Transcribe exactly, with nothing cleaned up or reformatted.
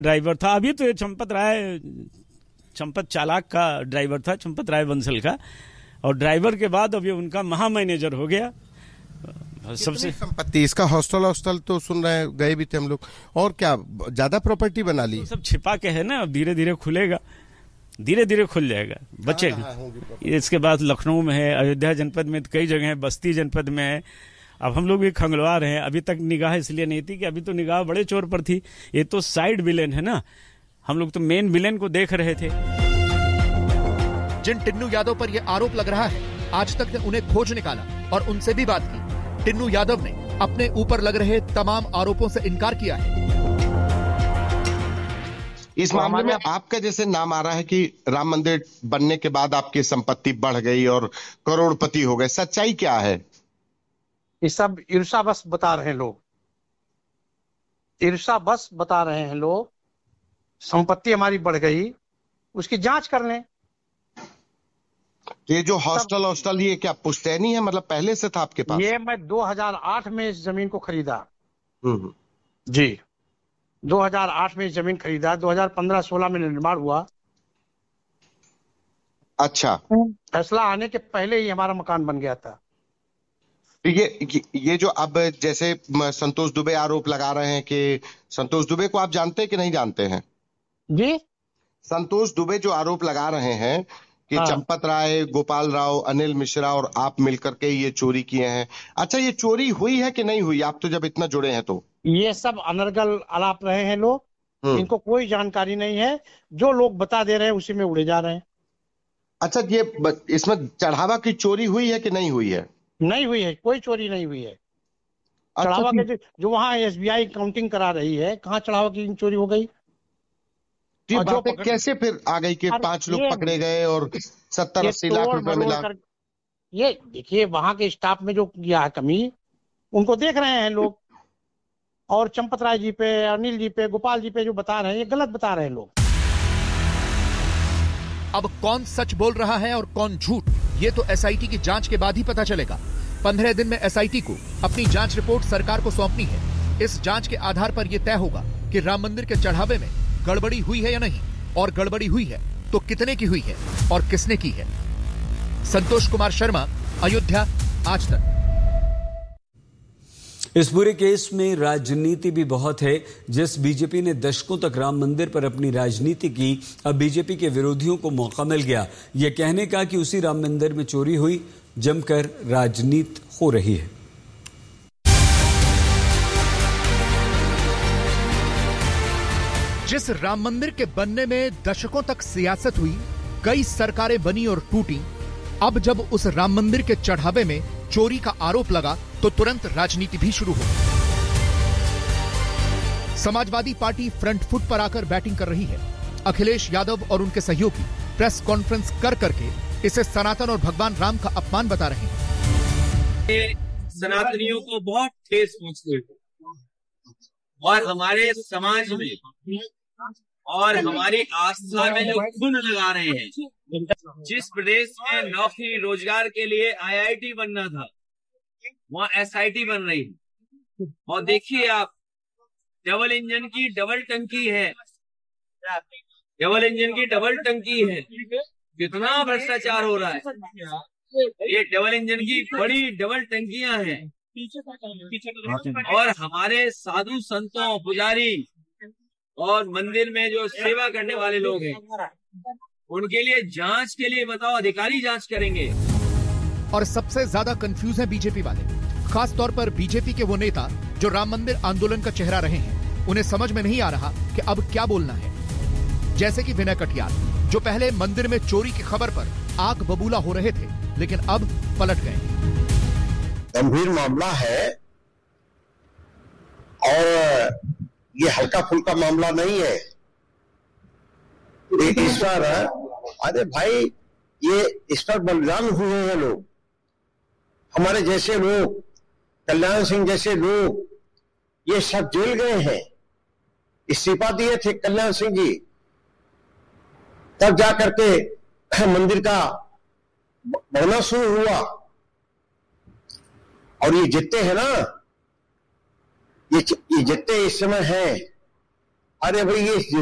Driver था। अभी तो ये चंपत राय चंपत चालाक का ड्राइवर था, चंपत राय बंसल का, और ड्राइवर के बाद अभी उनका महा मैनेजर हो गया। सबसे संपत्ति इसका हॉस्टल हॉस्टल तो सुन रहे हैं, गए भी थे हम लोग, और क्या ज्यादा प्रॉपर्टी बना ली? तो सब छिपा के है ना, अब धीरे धीरे खुलेगा, धीरे धीरे खुल जाएगा, बचेगा। इसके बाद लखनऊ में है, अयोध्या जनपद में कई जगह है, बस्ती जनपद में है। अब हम लोग भी खंगलवा रहे हैं। अभी तक निगाह इसलिए नहीं थी कि अभी तो निगाह बड़े चोर पर थी, ये तो साइड विलेन है ना, हम लोग तो मेन विलेन को देख रहे थे। जिन टिन्नू यादव पर यह आरोप लग रहा है, आज तक ने उन्हें खोज निकाला और उनसे भी बात की। टिन्नू यादव ने अपने ऊपर लग रहे तमाम आरोपों से इनकार किया है। इस मामले में आपका जैसे नाम आ रहा है कि राम मंदिर बनने के बाद आपकी संपत्ति बढ़ गई और करोड़पति हो गए, सच्चाई क्या है? ये सब ईर्षा बस बता रहे हैं लोग, ईर्षा बस बता रहे हैं लोग। संपत्ति हमारी बढ़ गई, उसकी जांच कर लें। ये जो हॉस्टल हॉस्टल ये क्या पुश्तैनी है, मतलब पहले से था आपके पास? ये मैं दो हज़ार आठ में इस जमीन को खरीदा। हम्म जी, दो हज़ार आठ में इस जमीन खरीदा, दो हज़ार पंद्रह सोलह में निर्माण हुआ। अच्छा, फैसला आने के पहले ही हमारा मकान बन गया था। ये ये जो अब जैसे संतोष दुबे आरोप लगा रहे हैं कि संतोष दुबे को आप जानते हैं कि नहीं जानते हैं? जी, संतोष दुबे जो आरोप लगा रहे हैं कि हाँ। चंपत राय, गोपाल राव, अनिल मिश्रा और आप मिलकर के ये चोरी किए हैं। अच्छा, ये चोरी हुई है कि नहीं हुई? आप तो जब इतना जुड़े हैं तो ये सब अनर्गल आलाप रहे हैं लोग, इनको कोई जानकारी नहीं है। जो लोग बता दे रहे हैं उसी में उड़े जा रहे हैं। अच्छा, ये इसमें चढ़ावा की चोरी हुई है कि नहीं हुई है? नहीं हुई है, कोई चोरी नहीं हुई है। अच्छा, चढ़ावा के जो, जो वहाँ एसबीआई काउंटिंग करा रही है, कहाँ चढ़ावा की चोरी हो गई? ये बातें कैसे फिर आ गई कि पांच लोग पकड़े गए और सत्तर अस्सी लाख रुपए मिला? ये देखिए, वहां के स्टाफ में जो किया है कमी, उनको देख रहे हैं लोग, और चंपत राय जी पे, अनिल जी पे, गोपाल जी पे जो बता रहे हैं, ये गलत बता रहे हैं लोग। अब कौन सच बोल रहा है और कौन झूठ, ये तो एसआईटी की जांच के बाद ही पता चलेगा। पंद्रह दिन में एसआईटी को अपनी जांच रिपोर्ट सरकार को सौंपनी है। इस जांच के आधार पर यह तय होगा कि राम मंदिर के चढ़ावे में गड़बड़ी हुई है या नहीं, और गड़बड़ी हुई है तो कितने की हुई है और किसने की है। संतोष कुमार शर्मा, अयोध्या, आज तक। इस पूरे केस में राजनीति भी बहुत है। जिस बीजेपी ने दशकों तक राम मंदिर पर अपनी राजनीति की, अब बीजेपी के विरोधियों को मौका मिल गया यह कहने का कि उसी राम मंदिर में चोरी हुई। जमकर राजनीति हो रही है। जिस राम मंदिर के बनने में दशकों तक सियासत हुई, कई सरकारें बनी और टूटी, अब जब उस राम मंदिर के चढ़ावे में चोरी का आरोप लगा तो तुरंत राजनीति भी शुरू हो गई। समाजवादी पार्टी फ्रंट फुट पर आकर बैटिंग कर रही है। अखिलेश यादव और उनके सहयोगी प्रेस कॉन्फ्रेंस कर करके इसे सनातन और भगवान राम का अपमान बता रहे हैं। सनातनियों को बहुत ठेस पहुंचती है और हमारे समाज में और हमारी आस्था में जो खून लगा रहे हैं। जिस प्रदेश में नौकरी रोजगार के लिए आईआईटी बनना था, वहाँ एसआईटी बन रही है। और देखिए आप, डबल इंजन की डबल टंकी है, डबल इंजन की डबल टंकी है। कितना भ्रष्टाचार हो रहा है। ये डबल इंजन की बड़ी डबल टंकियां हैं। और हमारे साधु संतों, पुजारी और मंदिर में जो सेवा करने वाले लोग हैं, उनके लिए जांच के लिए बताओ, अधिकारी जांच करेंगे। और सबसे ज्यादा कंफ्यूज है बीजेपी वाले, खास तौर पर बीजेपी के वो नेता जो राम मंदिर आंदोलन का चेहरा रहे हैं। उन्हें समझ में नहीं आ रहा कि अब क्या बोलना है। जैसे कि विनय कटियार, जो पहले मंदिर में चोरी की खबर पर आग बबूला हो रहे थे, लेकिन अब पलट गए। गंभीर मामला है और ये हल्का फुल्का मामला नहीं है। इस पर, अरे भाई, ये इस पर बलिदान हुए हैं लोग, हमारे जैसे लोग, कल्याण सिंह जैसे लोग, ये सब जेल गए हैं। इस्तीफा दिए थे कल्याण सिंह जी, तब जाकर के मंदिर का बनना शुरू हुआ। और ये जितने हैं ना, ये ये जितने इस समय हैं, अरे भाई ये